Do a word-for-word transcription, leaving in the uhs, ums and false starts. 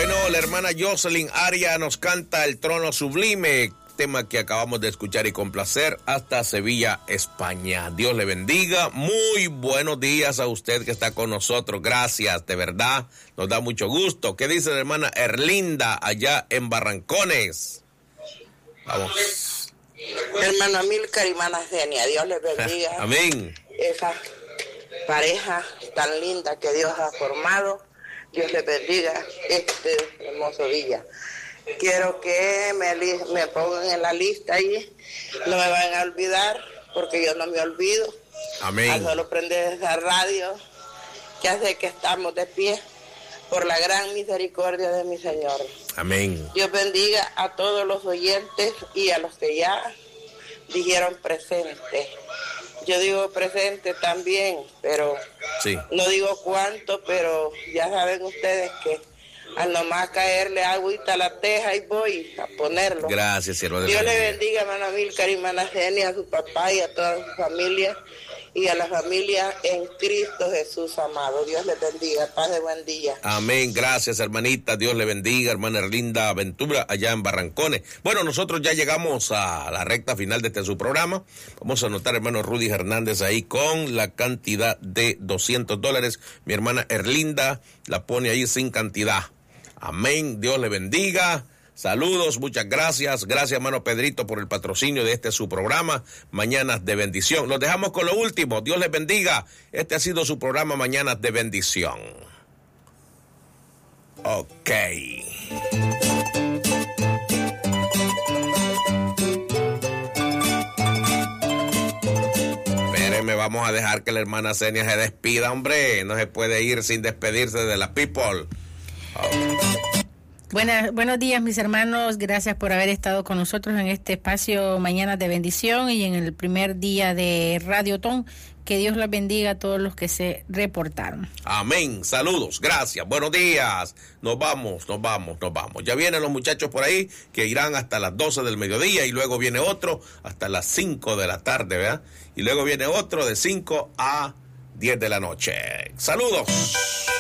Bueno, la hermana Jocelyn Aria nos canta El Trono Sublime, tema que acabamos de escuchar y complacer hasta Sevilla, España. Dios le bendiga. Muy buenos días a usted que está con nosotros. Gracias, de verdad. Nos da mucho gusto. ¿Qué dice la hermana Erlinda allá en Barrancones? Vamos. Hermano Amílcar y hermana Zenia, Dios les bendiga. Amén. Esa pareja tan linda que Dios ha formado, Dios les bendiga este hermoso día. Quiero que me, me pongan en la lista ahí, no me van a olvidar, porque yo no me olvido. Amén. A solo prender esa radio, que hace que estamos de pie, por la gran misericordia de mi Señor. Amén. Dios bendiga a todos los oyentes y a los que ya dijeron presente. Yo digo presente también, pero sí. No digo cuánto, pero ya saben ustedes que al nomás caerle agüita a la teja y voy a ponerlo. Gracias, siervo de Dios Dios. le bendiga a hermana Amílcar y hermana Zenia, a su papá y a toda su familia y a la familia en Cristo Jesús amado. Dios les bendiga, paz de buen día. Amén, gracias hermanita, Dios le bendiga, hermana Erlinda Ventura allá en Barrancones. Bueno, nosotros ya llegamos a la recta final de este su programa. Vamos a anotar, hermano Rudy Hernández ahí con la cantidad de doscientos dólares. Mi hermana Erlinda la pone ahí sin cantidad. Amén, Dios le bendiga. Saludos, muchas gracias. Gracias, hermano Pedrito, por el patrocinio de este su programa, Mañanas de Bendición. Los dejamos con lo último. Dios les bendiga. Este ha sido su programa, Mañanas de Bendición. Ok. Espérenme, vamos a dejar que la hermana Zenia se despida, hombre. No se puede ir sin despedirse de la people. Okay. Buenas, buenos días, mis hermanos. Gracias por haber estado con nosotros en este espacio Mañanas de Bendición y en el primer día de Radiotón. Que Dios los bendiga a todos los que se reportaron. Amén. Saludos. Gracias. Buenos días. Nos vamos, nos vamos, nos vamos. Ya vienen los muchachos por ahí que irán hasta las doce del mediodía y luego viene otro hasta las cinco de la tarde, ¿verdad? Y luego viene otro de cinco a diez de la noche. Saludos.